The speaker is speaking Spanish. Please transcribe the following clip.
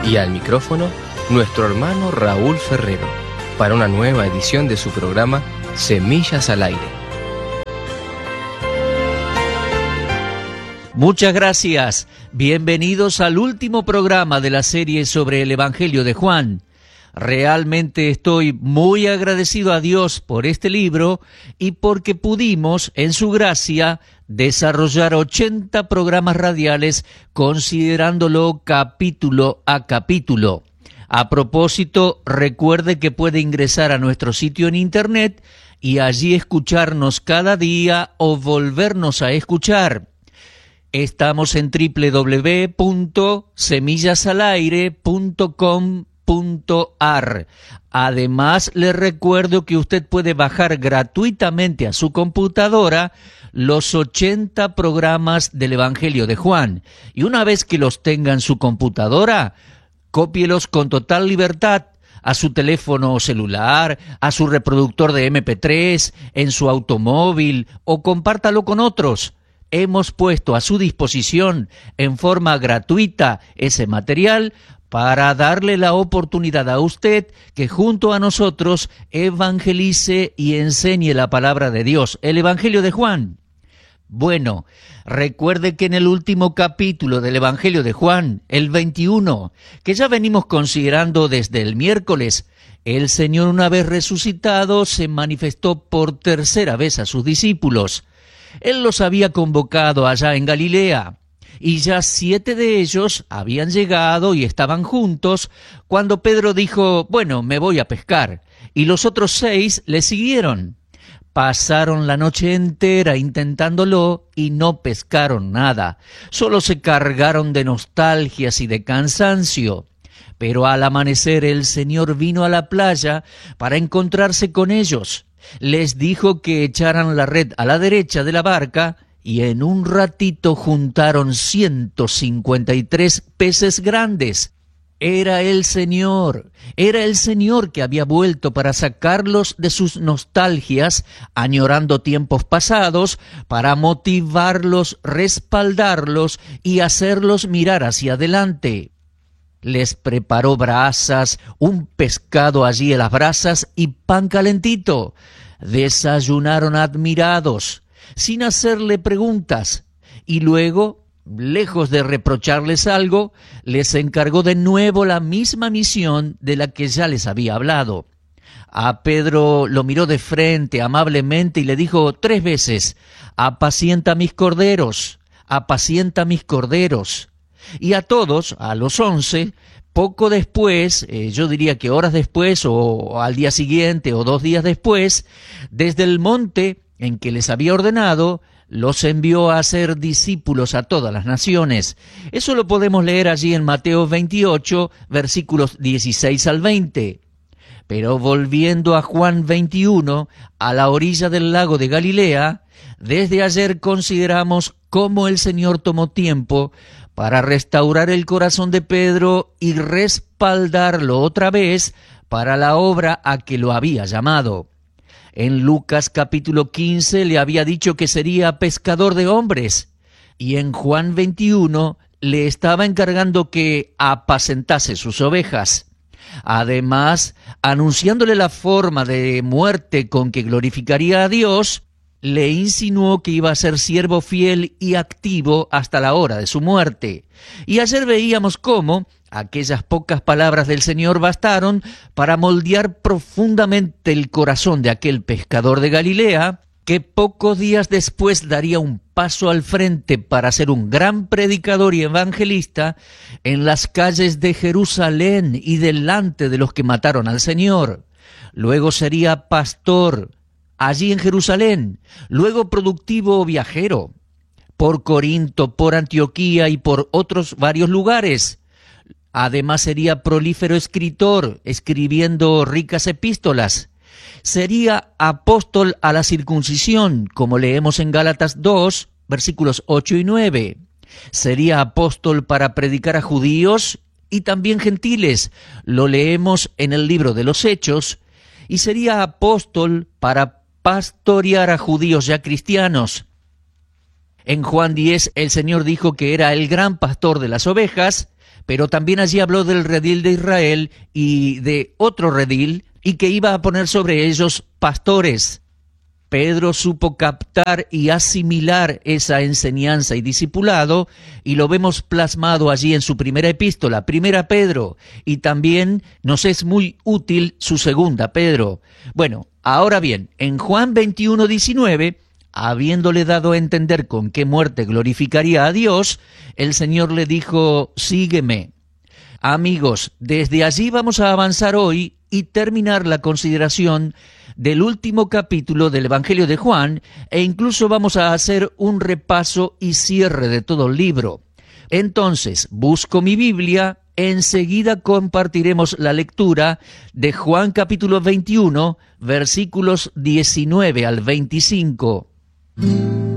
Y al micrófono, nuestro hermano Raúl Ferrero, para una nueva edición de su programa Semillas al Aire. Muchas gracias. Bienvenidos al último programa de la serie sobre el Evangelio de Juan. Realmente estoy muy agradecido a Dios por este libro y porque pudimos, en su gracia, desarrollar 80 programas radiales considerándolo capítulo a capítulo. A propósito, recuerde que puede ingresar a nuestro sitio en internet y allí escucharnos cada día o volvernos a escuchar. Estamos en www.semillasalaire.com.ar. Además, le recuerdo que usted puede bajar gratuitamente a su computadora los 80 programas del Evangelio de Juan. Y una vez que los tenga en su computadora, cópielos con total libertad a su teléfono celular, a su reproductor de MP3, en su automóvil o compártalo con otros. Hemos puesto a su disposición en forma gratuita ese material para darle la oportunidad a usted que junto a nosotros evangelice y enseñe la palabra de Dios, el Evangelio de Juan. Bueno, recuerde que en el último capítulo del Evangelio de Juan, el 21, que ya venimos considerando desde el miércoles, el Señor, una vez resucitado, se manifestó por tercera vez a sus discípulos. Él los había convocado allá en Galilea, y ya 7 de ellos habían llegado y estaban juntos, cuando Pedro dijo, bueno, me voy a pescar, y los otros 6 le siguieron. Pasaron la noche entera intentándolo y no pescaron nada, solo se cargaron de nostalgias y de cansancio. Pero al amanecer el Señor vino a la playa para encontrarse con ellos. Les dijo que echaran la red a la derecha de la barca y en un ratito juntaron 153 peces grandes. Era el Señor que había vuelto para sacarlos de sus nostalgias, añorando tiempos pasados, para motivarlos, respaldarlos y hacerlos mirar hacia adelante. Les preparó brasas, un pescado allí en las brasas y pan calentito. Desayunaron admirados, sin hacerle preguntas, y luego, lejos de reprocharles algo, les encargó de nuevo la misma misión de la que ya les había hablado. A Pedro lo miró de frente amablemente y le dijo 3 veces, apacienta mis corderos, apacienta mis corderos. Y a todos, a los 11, poco después, yo diría que horas después o al día siguiente o 2 días después, desde el monte en que les había ordenado, los envió a ser discípulos a todas las naciones. Eso lo podemos leer allí en Mateo 28, versículos 16 al 20. Pero volviendo a Juan 21, a la orilla del lago de Galilea, desde ayer consideramos cómo el Señor tomó tiempo para restaurar el corazón de Pedro y respaldarlo otra vez para la obra a que lo había llamado. En Lucas capítulo 15 le había dicho que sería pescador de hombres, y en Juan 21 le estaba encargando que apacentase sus ovejas. Además, anunciándole la forma de muerte con que glorificaría a Dios, le insinuó que iba a ser siervo fiel y activo hasta la hora de su muerte. Y ayer veíamos cómo aquellas pocas palabras del Señor bastaron para moldear profundamente el corazón de aquel pescador de Galilea, que pocos días después daría un paso al frente para ser un gran predicador y evangelista en las calles de Jerusalén y delante de los que mataron al Señor. Luego sería pastor allí en Jerusalén, luego productivo viajero, por Corinto, por Antioquía y por otros varios lugares. Además sería prolífero escritor, escribiendo ricas epístolas. Sería apóstol a la circuncisión, como leemos en Gálatas 2, versículos 8 y 9. Sería apóstol para predicar a judíos y también gentiles, lo leemos en el libro de los Hechos. Y sería apóstol para pastorear a judíos ya cristianos. En Juan 10 el Señor dijo que era el gran pastor de las ovejas, pero también allí habló del redil de Israel y de otro redil, y que iba a poner sobre ellos pastores. Pedro supo captar y asimilar esa enseñanza y discipulado, y lo vemos plasmado allí en su primera epístola, Primera Pedro, y también nos es muy útil su Segunda Pedro. Bueno, ahora bien, en Juan 21:19, habiéndole dado a entender con qué muerte glorificaría a Dios, el Señor le dijo: sígueme. Amigos, desde allí vamos a avanzar hoy y terminar la consideración del último capítulo del Evangelio de Juan, e incluso vamos a hacer un repaso y cierre de todo el libro. Entonces, busco mi Biblia, enseguida compartiremos la lectura de Juan capítulo 21, versículos 19 al 25.